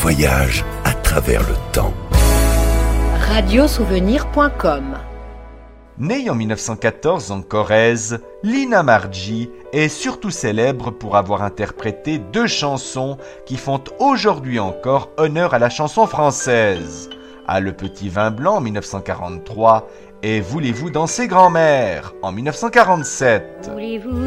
voyage à travers le temps. Radiosouvenir.com. Née en 1914 en Corrèze, Lina Marji est surtout célèbre pour avoir interprété 2 chansons qui font aujourd'hui encore honneur à la chanson française. Ah, le petit vin blanc en 1943 et Voulez-vous danser grand-mère en 1947. Voulez-vous